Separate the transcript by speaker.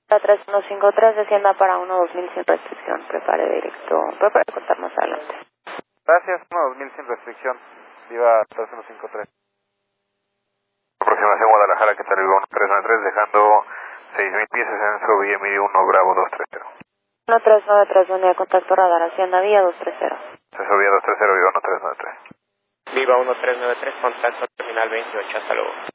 Speaker 1: La 3153 descienda para 12000 sin restricción. Prepare directo. Prepare contar más adelante.
Speaker 2: Gracias, 12000 sin restricción. Viva 3153. Aproximación Guadalajara, que tal Viva 1393, dejando 6000 pies, ascenso Villa Medio 1 Bravo 230.
Speaker 1: 1393, unidad de contacto radar, Hacienda Vía 230.
Speaker 2: Ascenso Villa 230, Viva 1393.
Speaker 3: Viva 1393, contacto terminal 28, hasta luego.